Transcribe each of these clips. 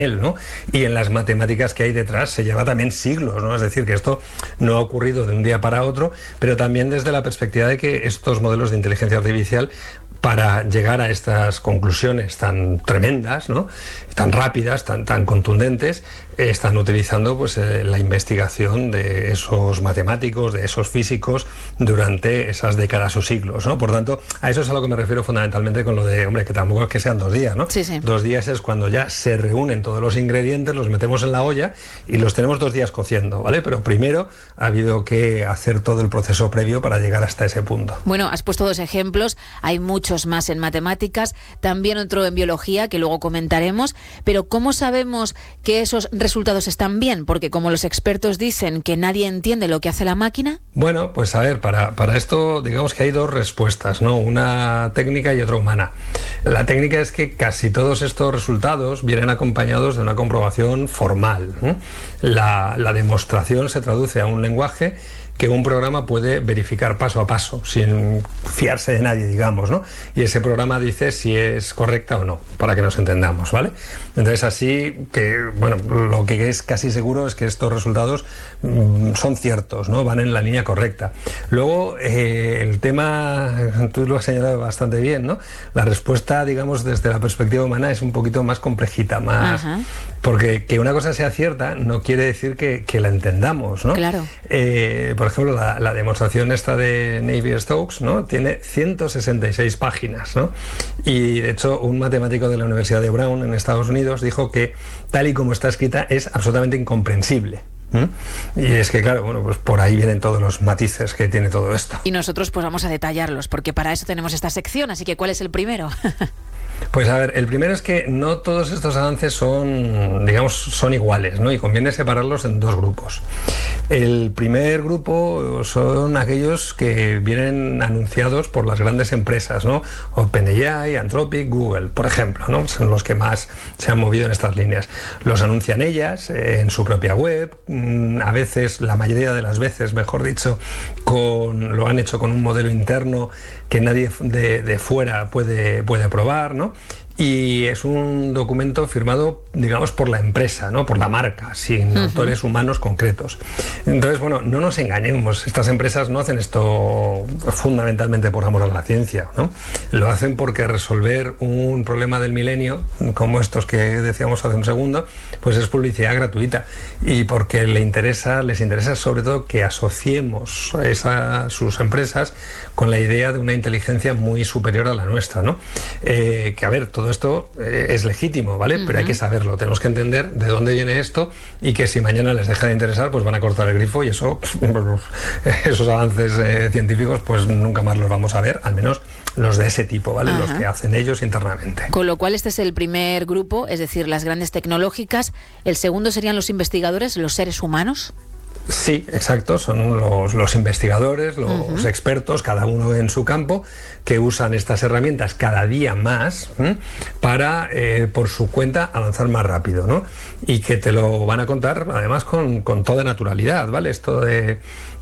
¿no? Y en las matemáticas que hay detrás se lleva también siglos, ¿no? Es decir, que esto no ha ocurrido de un día para otro, pero también desde la perspectiva de que estos modelos de inteligencia artificial, para llegar a estas conclusiones tan tremendas, ¿no?, tan rápidas, tan contundentes, están utilizando pues la investigación de esos matemáticos, de esos físicos durante esas décadas o siglos, ¿no? Por tanto, a eso es a lo que me refiero fundamentalmente con lo de, hombre, que tampoco es que sean 2 días, ¿no? Sí, sí. 2 días es cuando ya se reúnen todos los ingredientes, los metemos en la olla y los tenemos 2 días cociendo, ¿vale? Pero primero ha habido que hacer todo el proceso previo para llegar hasta ese punto. Bueno, has puesto 2 ejemplos, hay muchos más en matemáticas, también otro en biología que luego comentaremos, pero ¿cómo sabemos que esos resultados están bien? Porque como los expertos dicen que nadie entiende lo que hace la máquina. Bueno, pues a ver, para esto digamos que hay 2 respuestas, ¿no? Una técnica y otra humana. La técnica es que casi todos estos resultados vienen acompañados de una comprobación formal, ¿no? La demostración se traduce a un lenguaje que un programa puede verificar paso a paso, sin fiarse de nadie, digamos, ¿no? Y ese programa dice si es correcta o no, para que nos entendamos, ¿vale? Entonces, así que, bueno, lo que es casi seguro es que estos resultados son ciertos, ¿no? Van en la línea correcta. Luego, el tema, tú lo has señalado bastante bien, ¿no? La respuesta, digamos, desde la perspectiva humana es un poquito más complejita, más... Ajá. Porque que una cosa sea cierta no quiere decir que la entendamos, ¿no? Claro. Por ejemplo, la demostración esta de Navier-Stokes, ¿no?, tiene 166 páginas, ¿no? Y de hecho, un matemático de la Universidad de Brown en Estados Unidos dijo que tal y como está escrita es absolutamente incomprensible. Y es que, claro, bueno, pues por ahí vienen todos los matices que tiene todo esto. Y nosotros pues vamos a detallarlos, porque para eso tenemos esta sección, así que ¿cuál es el primero? Pues a ver, el primero es que no todos estos avances son, digamos, son iguales, ¿no? Y conviene separarlos en 2 grupos. El primer grupo son aquellos que vienen anunciados por las grandes empresas, ¿no? OpenAI, Anthropic, Google, por ejemplo, ¿no? Son los que más se han movido en estas líneas. Los anuncian ellas en su propia web, a veces, la mayoría de las veces, mejor dicho, lo han hecho con un modelo interno que nadie de fuera puede probar, ¿no? Y es un documento firmado, digamos, por la empresa, ¿no?, por la marca, sin autores humanos concretos. Entonces, bueno, no nos engañemos, estas empresas no hacen esto fundamentalmente por amor a la ciencia, ¿no? Lo hacen porque resolver un problema del milenio, como estos que decíamos hace un segundo, pues es publicidad gratuita, y porque les interesa sobre todo que asociemos sus empresas con la idea de una inteligencia muy superior a la nuestra, ¿no? Que, a ver, todo esto es legítimo, ¿vale? Pero hay que saberlo, tenemos que entender de dónde viene esto y que si mañana les deja de interesar, pues van a cortar el grifo y eso, esos avances científicos, pues nunca más los vamos a ver, al menos los de ese tipo, ¿vale? Los que hacen ellos internamente. Con lo cual este es el primer grupo, es decir, las grandes tecnológicas. El segundo serían los investigadores, los seres humanos. Sí, exacto, son los investigadores, los expertos, cada uno en su campo, que usan estas herramientas cada día más para, por su cuenta, avanzar más rápido, ¿no? Y que te lo van a contar, además, con toda naturalidad, ¿vale? Esto de...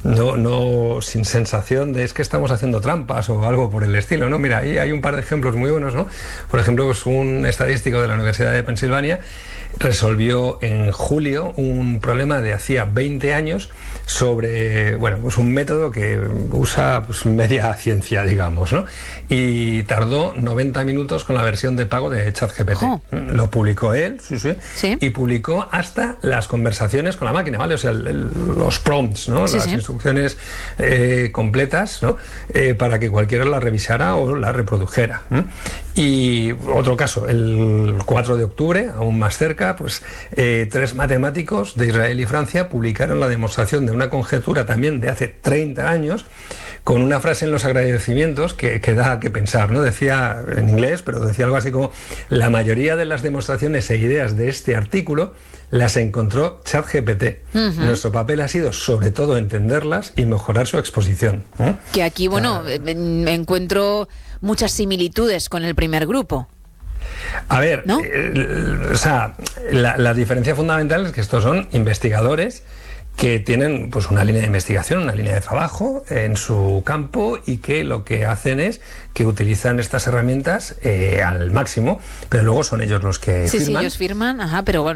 No sin sensación de es que estamos haciendo trampas o algo por el estilo, ¿no? Mira, ahí hay un par de ejemplos muy buenos, ¿no? Por ejemplo, pues un estadístico de la Universidad de Pensilvania resolvió en julio un problema de hacía 20 años sobre, bueno, pues un método que usa pues media ciencia, digamos, ¿no? Y tardó 90 minutos con la versión de pago de ChatGPT. Lo publicó él, sí, y publicó hasta las conversaciones con la máquina, ¿vale? O sea, los prompts, ¿no? Las instrucciones completas, ¿no? Para que cualquiera la revisara o la reprodujera. Y otro caso, el 4 de octubre, aún más cerca, pues 3 matemáticos de Israel y Francia publicaron la demostración de una conjetura también de hace 30 años, con una frase en los agradecimientos que da que pensar, ¿no? Decía en inglés, pero decía algo así como: la mayoría de las demostraciones e ideas de este artículo las encontró ChatGPT. Nuestro papel ha sido, sobre todo, entenderlas y mejorar su exposición. Que aquí, bueno, encuentro muchas similitudes con el primer grupo. A ver, ¿no? O sea, la diferencia fundamental es que estos son investigadores que tienen pues una línea de investigación, una línea de trabajo en su campo y que lo que hacen es que utilizan estas herramientas al máximo, pero luego son ellos los que firman. Sí, ellos firman, pero bueno.